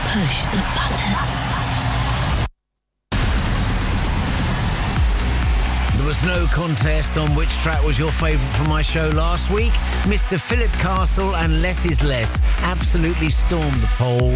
Push the button. There was no contest on which track was your favourite from my show last week. Mr. Philip Castle and Less Is Less absolutely stormed the poll